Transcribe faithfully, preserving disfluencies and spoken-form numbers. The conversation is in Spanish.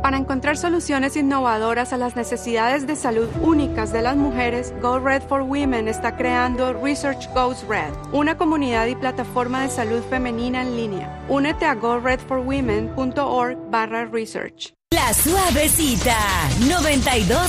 Para encontrar soluciones innovadoras a las necesidades de salud únicas de las mujeres, Go Red for Women está creando Research Goes Red, una comunidad y plataforma de salud femenina en línea. Únete a go red for women punto org barra research. La Suavecita, noventa y dos